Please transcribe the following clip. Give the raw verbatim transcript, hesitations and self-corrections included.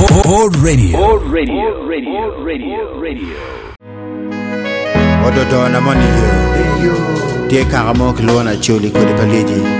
Old radio. Old radio. Radio. Radio. Radio. Odo do na money yo. Dia karamok lona choli ko de paleji.